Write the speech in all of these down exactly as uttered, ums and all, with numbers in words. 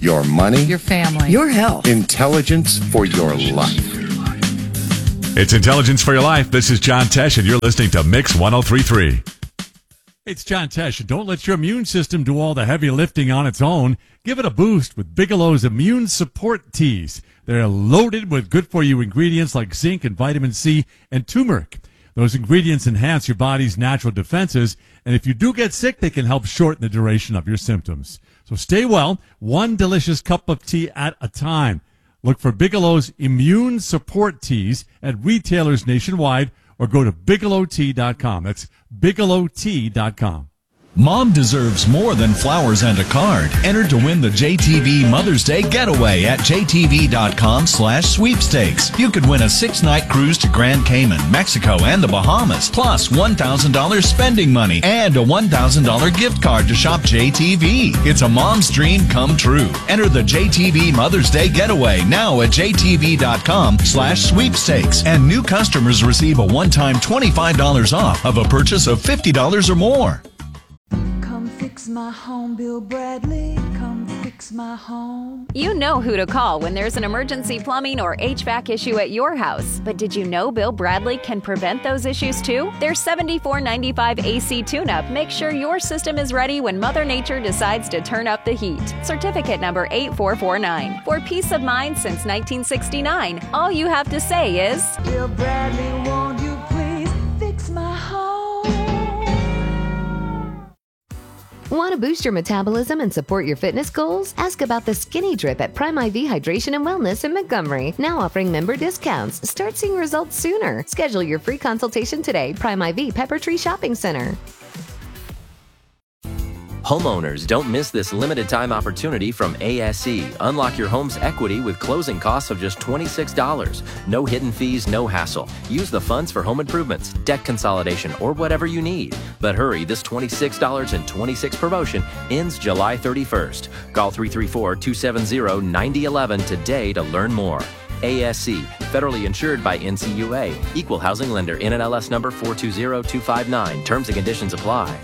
your money, your family, your health, intelligence for your life. It's Intelligence for Your Life. This is John Tesh, and you're listening to Mix one oh three point three. It's John Tesh, and don't let your immune system do all the heavy lifting on its own. Give it a boost with Bigelow's Immune Support Teas. They're loaded with good-for-you ingredients like zinc and vitamin C and turmeric. Those ingredients enhance your body's natural defenses, and if you do get sick, they can help shorten the duration of your symptoms. So stay well, one delicious cup of tea at a time. Look for Bigelow's Immune Support Teas at retailers nationwide or go to bigelow tea dot com. That's bigelow tea dot com. Mom deserves more than flowers and a card. Enter to win the J T V Mother's Day Getaway at j t v dot com slash sweepstakes. You could win a six-night cruise to Grand Cayman, Mexico, and the Bahamas, plus one thousand dollars spending money and a one thousand dollars gift card to shop J T V. It's a mom's dream come true. Enter the J T V Mother's Day Getaway now at j t v dot com slash sweepstakes. And new customers receive a one-time twenty-five dollars off of a purchase of fifty dollars or more. Come fix my home, Bill Bradley. Come fix my home. You know who to call when there's an emergency plumbing or H V A C issue at your house. But did you know Bill Bradley can prevent those issues too? Their seventy-four ninety-five A C tune-up makes sure your system is ready when Mother Nature decides to turn up the heat. Certificate number eight four four nine. For peace of mind since nineteen sixty-nine, all you have to say is, Bill Bradley, won't you please fix my home? Want to boost your metabolism and support your fitness goals? Ask about the Skinny Drip at Prime I V Hydration and Wellness in Montgomery. Now offering member discounts. Start seeing results sooner. Schedule your free consultation today. Prime I V Pepper Tree Shopping Center. Homeowners, don't miss this limited time opportunity from A S E. Unlock your home's equity with closing costs of just twenty-six dollars. No hidden fees, no hassle. Use the funds for home improvements, debt consolidation, or whatever you need. But hurry, this twenty-six dollars and twenty-six cents promotion ends July thirty-first. Call three three four, two seven zero, nine zero one one today to learn more. A S E, federally insured by N C U A. Equal housing lender, N M L S number four two zero two five nine. Terms and conditions apply.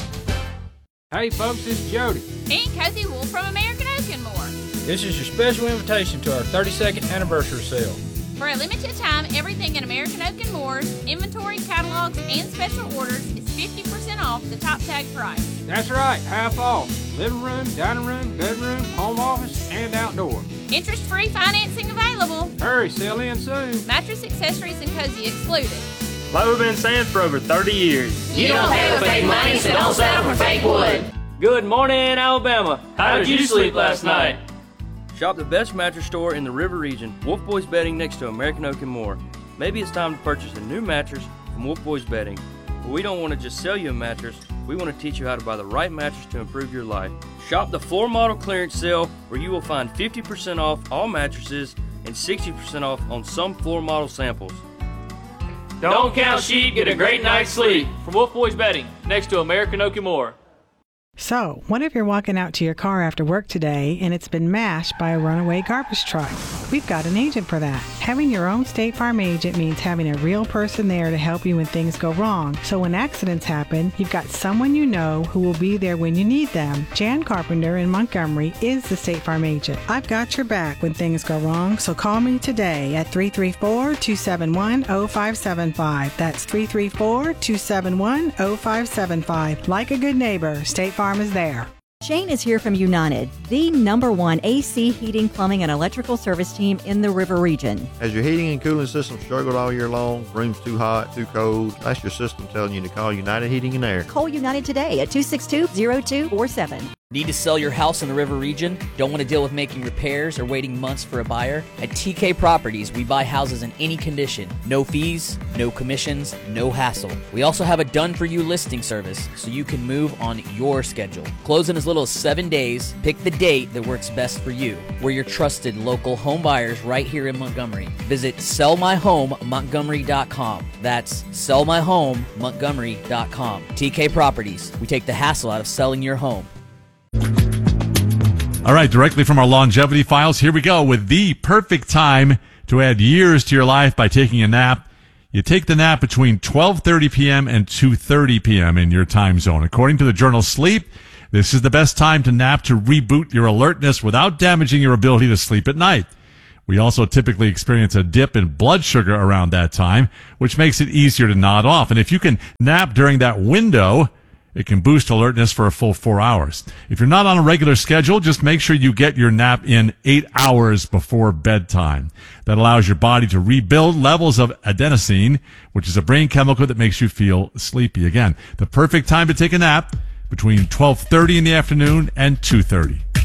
Hey folks, this is Jody. And Cozy Wolf from American Oak and More. This is your special invitation to our thirty-second anniversary sale. For a limited time, everything in American Oak and More's inventory, catalogs, and special orders is fifty percent off the top tag price. That's right, half off. Living room, dining room, bedroom, home office, and outdoor. Interest-free financing available. Hurry, sell in soon. Mattress, accessories, and cozy excluded. Like we've been saying for over thirty years. You don't pay with fake money, so don't settle for fake wood. Good morning, Alabama. How did you sleep last night? Shop the best mattress store in the River region, Wolf Boys Bedding next to American Oak and More. Maybe it's time to purchase a new mattress from Wolf Boys Bedding. But we don't want to just sell you a mattress. We want to teach you how to buy the right mattress to improve your life. Shop the floor model clearance sale where you will find fifty percent off all mattresses and sixty percent off on some floor model samples. Don't count sheep, get a great night's sleep. From Wolf Boys Bedding, next to American Oak and More. So, what if you're walking out to your car after work today and it's been mashed by a runaway garbage truck? We've got an agent for that. Having your own State Farm agent means having a real person there to help you when things go wrong. So when accidents happen, you've got someone you know who will be there when you need them. Jan Carpenter in Montgomery is the State Farm agent. I've got your back when things go wrong, so call me today at three three four, two seven one, zero five seven five. That's three three four, two seven one, zero five seven five. Like a good neighbor, State Farm is there. Shane is here from United, the number one A C heating, plumbing, and electrical service team in the River region. Has your heating and cooling system struggled all year long? Room's too hot, too cold? That's your system telling you to call United Heating and Air. Call United today at two six two, zero two four seven. Need to sell your house in the River region? Don't want to deal with making repairs or waiting months for a buyer? At T K Properties, we buy houses in any condition. No fees, no commissions, no hassle. We also have a done-for-you listing service, so you can move on your schedule. Close in as little as seven days. Pick the date that works best for you. We're your trusted local home buyers right here in Montgomery. Visit sell my home montgomery dot com. That's sell my home montgomery dot com. T K Properties. We take the hassle out of selling your home. All right, directly from our longevity files, here we go with the perfect time to add years to your life by taking a nap. You take the nap between twelve thirty p.m. and two thirty p.m. in your time zone. According to the journal Sleep, This is the best time to nap to reboot your alertness without damaging your ability to sleep at night. We also typically experience a dip in blood sugar around that time, which makes it easier to nod off. And if you can nap during that window, it can boost alertness for a full four hours. If you're not on a regular schedule, just make sure you get your nap in eight hours before bedtime. That allows your body to rebuild levels of adenosine, which is a brain chemical that makes you feel sleepy. Again, the perfect time to take a nap between twelve thirty in the afternoon and two thirty.